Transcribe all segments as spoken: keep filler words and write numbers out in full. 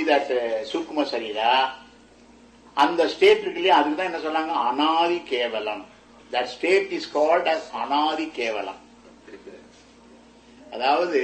That சூக்ம சரீரா, அந்த state இருக்கு இல்லையா, அதுக்குதான் என்ன சொன்னாங்க, அனாதி கேவலம். That state is called as அனாதி கேவலம். அதாவது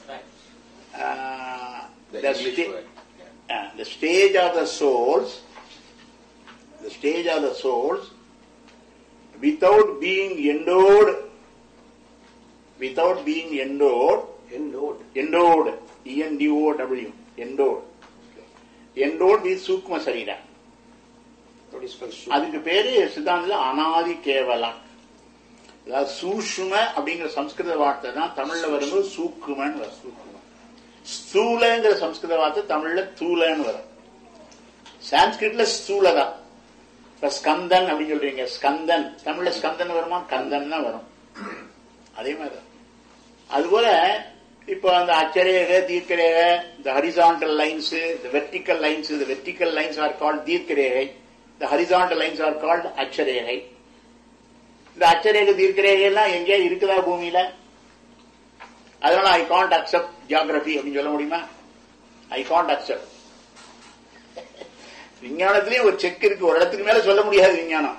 the stage of the souls, the stage of the souls without being endowed, without being endowed, endowed, endowed, E N D O W, endowed, endowed with sukma sarira. அதுக்கு பேரு சித்தாந்தத்துல அனாதி கேவலம். அதாவது சூஷ்ம அப்படிங்கிற சம்ஸ்கிருத வார்த்தை தான் தமிழ்ல வரும்போது சூக்குமன்னு வரும். ஸ்தூலங்கிற சம்ஸ்கிருத வார்த்தை தமிழ்ல தூலன்னு வரும். சான்ஸ்கிரிட்ல ஸ்தூலதான். இப்ப ஸ்கந்தன் அப்படின்னு சொல்றீங்க, ஸ்கந்தன் தமிழ்ல ஸ்கந்தன் வருமா, கந்தன் தான் வரும். அதே மாதிரி அதுபோல இப்போ அந்த அச்சரேக தீர்க்கரேக, இந்த ஹரிசாண்டல் லைன்ஸ், இந்த வெர்டிக்கல் லைன்ஸ், இந்த வெர்டிக்கல் லைன்ஸ் ஆர் கால்ட் தீர்க்கரேகை, இந்த ஹரிசாண்டல் லைன்ஸ் ஆர் கால்ட் அச்சரேகை. இந்த அச்சரேக தீர்க்கரேகை எல்லாம் எங்கேயா இருக்குதா பூமியில? அதனால ஐ காண்ட் அக்செப்ட் ஜியோகிராபி அப்படின்னு சொல்ல முடியுமா? I can't accept. விஞ்ஞானத்திலேயே ஒரு செக் இருக்கு, ஒரு இடத்துக்கு மேல சொல்ல முடியாது விஞ்ஞானம்.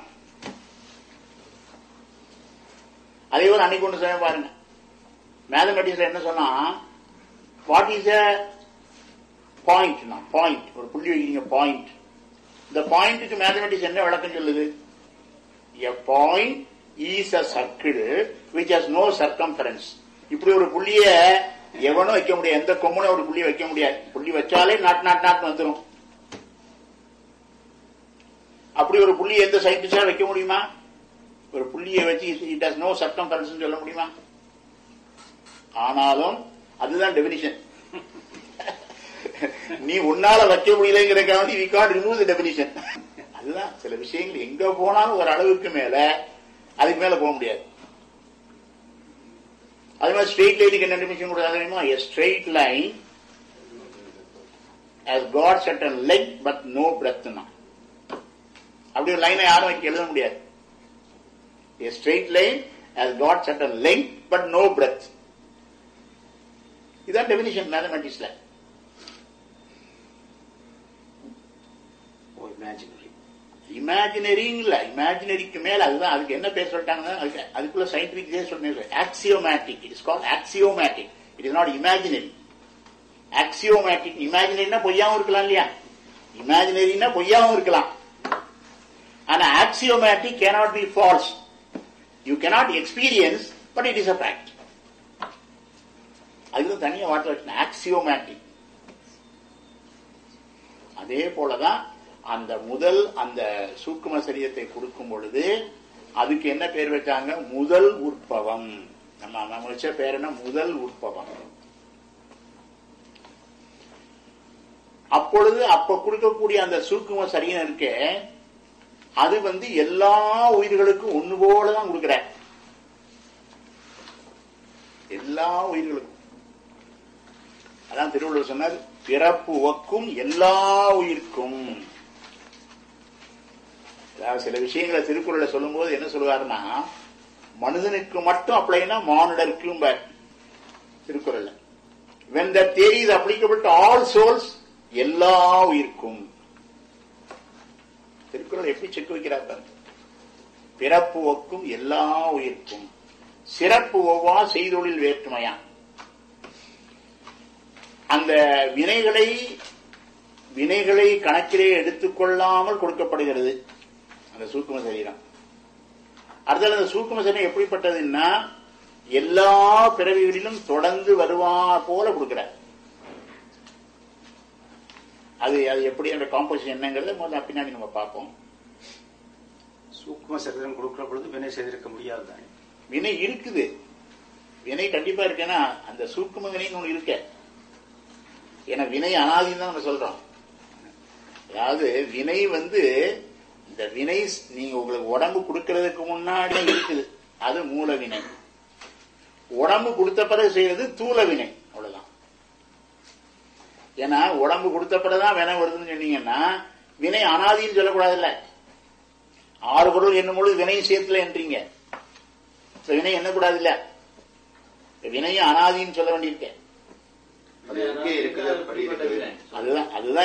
அதே போல அன்னைக்கு ஒன்று சொல்ல பாருங்க, மேத்தமெட்டிக்ஸ்ல என்ன சொன்னா, what is a point? Point, ஒரு புள்ளி வைக்கிறீங்க பாயிண்ட். இந்த பாயிண்ட்டுக்கு மேத்தமெட்டிக்ஸ் என்ன விளக்கம் சொல்லுது? A point is a circle which has no circumference. இப்படி ஒரு புள்ளிய எவனும் வைக்க முடியாது, எந்த கொம்பனும் ஒரு புள்ளி வைக்க முடியாது. புள்ளி வச்சாலே நாட் நாட் நாட் வந்துடும். அப்படி ஒரு புள்ளி எந்த சயின்டிஸ்டா வைக்க முடியுமா? ஒரு புள்ளியை வச்சு இட் ஹஸ் நோ சர்க்கம்ஃபரன்ஸ் சொல்ல முடியுமா? ஆனாலும் அதுதான் டெபினிஷன். நீ உன்னால வைக்க முடியலங்கிறக்காண்டி we can't remove the definition. அதுதான் சில விஷயங்கள் எங்க போனாலும் ஒரு அளவுக்கு மேல அதுக்கு மேல போக முடியாது. அதே மாதிரி ஸ்ட்ரெயிட் லைனுக்கு என்ன டெபினிஷன் கொடுத்தாங்க? a straight line has got certain length but no breadth. அப்படி ஒரு லைனை யாரும் வைக்க எழுத முடியாது. a straight line has got certain length but no breadth. இதான் டெபினிஷன் மேத்தமெட்டிக்ஸ்ல. இமேஜினரி இல்ல, இமேஜினரிக்கு மேல அதுதான். அதுக்கு என்ன பேர் சொல்லிட்டாங்கன்னா, அதுக்குள்ள சயின்டிபிக் சொல்றேன், axiomatic. It is called axiomatic. It is not imaginary. Axiomatic. இமேஜினரினா பொய்யாவும் இருக்கலாம் இல்லையா? இமேஜினரினா பொய்யாவும் இருக்கலாம். ஆனா axiomatic cannot be false. You cannot experience, but it is a fact. அதுக்கு தனியா வார்த்தை வச்சு ஆக்சியோமேட்டிக். அதே போலதான் அந்த முதல் அந்த சூக்கும சரீரத்தை கொடுக்கும் பொழுது அதுக்கு என்ன பேர் வச்சாங்க? முதல் உற்பவம். நம்ம நம்ம வச்ச பேர் என்ன? முதல் உற்பவம். அப்பொழுது அப்ப கொடுக்கக்கூடிய அந்த சூக்கும சரீரம் இருக்கே, அது வந்து எல்லா உயிர்களுக்கும் ஒண்ணு போலதான் கொடுக்கிற. எல்லா உயிர்களுக்கும். அதான் திருவள்ளுவர் சொன்னார், பிறப்பு ஒக்கும் எல்லா உயிர்க்கும். சில விஷயங்களை திருக்குறளை சொல்லும் போது என்ன சொல்லுவாருன்னா, மனிதனுக்கு மட்டும் அப்ளைனா மானுடருக்கும் Thirukkural. when that theory is applicable to all souls, எல்லா உயிர்க்கும். திருக்குறள் எப்படி செக் வைக்கிறார்? பிறப்பு ஒக்கும் எல்லா உயிர்க்கும், சிறப்பு ஒவ்வா செய்தொழில் வேற்றுமையா. அந்த வினைகளை வினைகளை கணக்கிலே எடுத்துக்கொள்ளாமல் கொடுக்கப்படுகிறது அந்த சூக்கும சரீரம். அடுத்தது அந்த சூக்கும சரீரம் எப்படிப்பட்டதுன்னா, எல்லா பிறவிகளிலும் தொடர்ந்து வருவா போல கொடுக்கிறார். அது அது எப்படி அந்த காம்போசிஷன் என்னங்கிறத முதல்ல பின்னாடி நம்ம பார்ப்போம். சூக்கும சரீரம் கொடுக்கிற பொழுது வினை செய்திருக்க முடியாது தானே? வினை இருக்குது, வினை கண்டிப்பா இருக்கேன்னா அந்த சூக்கும வினைன்னு ஒண்ணு இருக்க. ஏன்னா வினை அனாதின்னு தான் நம்ம சொல்றோம். அதாவது வினை வந்து இந்த வினை நீங்க உங்களுக்கு உடம்பு கொடுக்கறதுக்கு முன்னாடி இருக்குது, அது மூல வினை. உடம்பு கொடுத்த பிறகு செய்யறது தூல வினை, அவ்வளவுதான். ஏன்னா உடம்பு கொடுத்த பிறகுதான் வினை வருதுன்னு சொன்னீங்கன்னா வினை அனாதின்னு சொல்லக்கூடாதுல்ல. ஆறு பொருள் என்னும் பொழுது வினையும் சேர்த்துல என்றீங்க, வினை என்ன கூடாது இல்ல, வினையும் அனாதின்னு சொல்ல வேண்டியிருக்கேன். அதுதான் அதுதான்